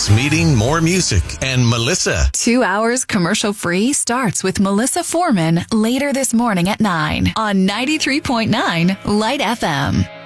Less meeting, more music, and Melissa. 2 hours commercial-free starts with Melissa Foreman later this morning at 9 on 93.9 Light FM.